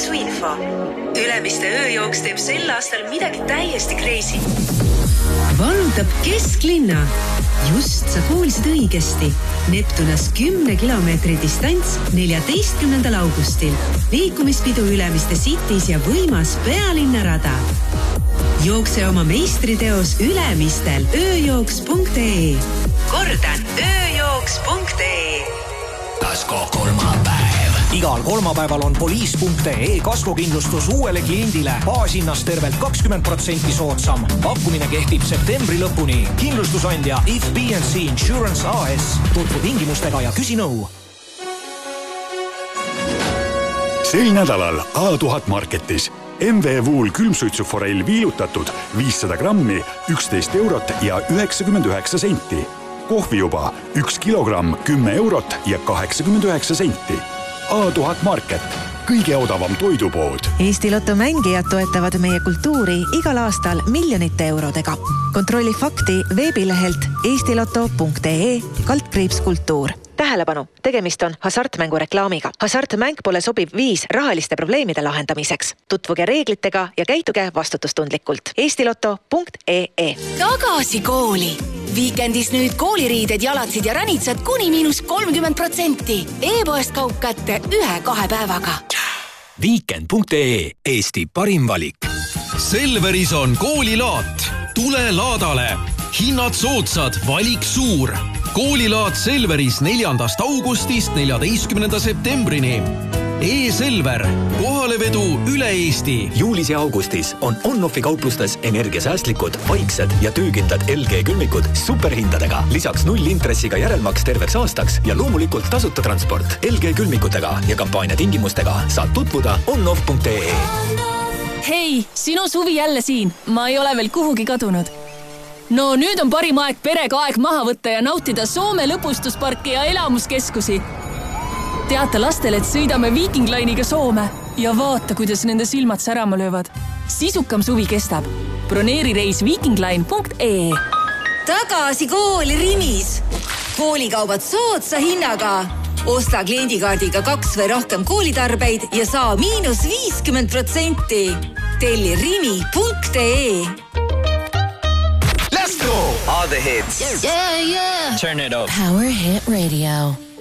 jooksuinfo. Ülemiste ööjooks teeb sel aastal midagi täiesti crazy. Vallutab kesklinna. Just sa kuulsid õigesti. Neptunas 10 kilomeetri distants 14. augustil. Liikumispidu Ülemiste Cities ja võimas pealinnarada. Jookse oma meistriteos Ülemistel ööjooks.ee. Kordan ööjooks.ee. Kasko kolmapäev. Igal kolmapäeval on poliis.ee kaskokindlustus uuele kliendile baashinnast tervelt 20% soodsam. Pakkumine kehtib septembri lõpuni. Kindlustusandja If B&C Insurance AS. Tutvu tingimustega ja küsi nõu. Sel nädalal A1000 Marketis MV Wool külmsuitsuforell viilutatud 500 grammi 11 eurot ja 99 senti. Kohvi juba 1 kilogramm 10 eurot ja 89 senti. A1000 Market, kõige odavam toidupood. Eesti Lotto mängijad toetavad meie kultuuri igal aastal miljonite eurodega. Kontrolli fakti veebilehelt eestiloto.ee/kultuur. Tähelepanu, tegemist on hasartmängu reklaamiga. Hasartmäng pole sobiv viis rahaliste probleemide lahendamiseks. Tutvuge reeglitega ja käituge vastutustundlikult. eestiloto.ee. Tagasi kooli! Viikendis nüüd kooliriided, jalatsid ja ränitsad kuni -30%. E-poest kaup kätte 1-2 päevaga. Weekend.ee, Eesti parim valik. Selveris on koolilaat. Tule laadale. Hinnad soodsad, valik suur. Koolilaat Selveris 4. augustist 14. septembrini. E-Selver, kohalevedu üle Eesti. Juulis ja augustis on on-offi kauplustes energiasäästlikud, vaiksed ja töökindlad LG külmikud superhindadega. Lisaks 0 intressiga järelmaks terveks aastaks ja loomulikult tasuta transport. LG külmikutega ja kampaania tingimustega saad tutvuda onoff.ee. Hei, sinu suvi jälle siin. Ma ei ole veel kuhugi kadunud. No nüüd on parim aeg perega aeg maha võtta ja nautida Soome lõpustusparki ja elamuskeskusi. Teata lastele, et sõidame Viking Line'iga Soome ja vaata, kuidas nende silmad särama löövad. Sisukam suvi kestab. Broneeri reis vikingline.ee. Tagasi kooli Rimis. Koolikaubad soodsa hinnaga. Osta kliendikaardiga 2 või rohkem koolitarbeid ja saa -50%. Telli rimi.ee. Let's go! All the hits. Yeah. Turn it up. Power Hit Radio.